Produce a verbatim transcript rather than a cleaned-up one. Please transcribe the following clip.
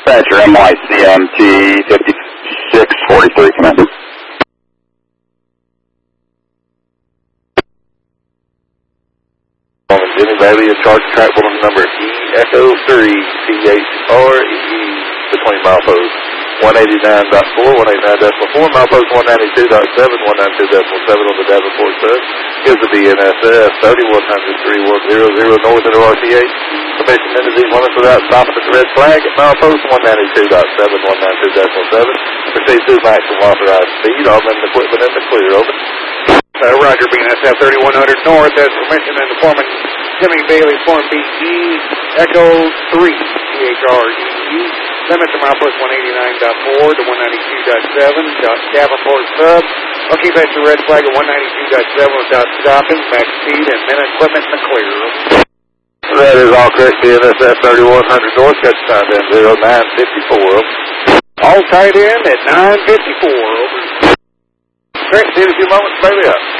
Dispatcher, M Y C M T fifty-six forty-three, command. Jimmy Bailey, a charge track bulletin number E Echo three C H R E between milepost one eighty-nine point four, one eighty-nine point four, milepost one ninety-two point seven, one ninety-two point seven on the Davenport sub. Gives the D N S S thirty-one hundred, thirty-one hundred north of R T H. Permission into these limits without stopping at the red flag at milepost one ninety-two point seven, one ninety-two point seven. Proceed to maximum authorized speed. All men equipment in the clear. Over. Uh, Roger, B N S F thirty-one hundred north, as permission and the foreman, Jimmy Bailey, Form B E, Echo three, C H R E E, limit to milepost one eighty-nine point four to one ninety-two point seven, Davenport sub. I'll keep at the red flag at one ninety-two point seven without stopping, max speed, and men equipment in the clear. That is all correct, B N S F thirty-one hundred north, catch time in zero nine fifty-four. All tied in at nine fifty-four, over. Correct, see you in a few moments, baby up.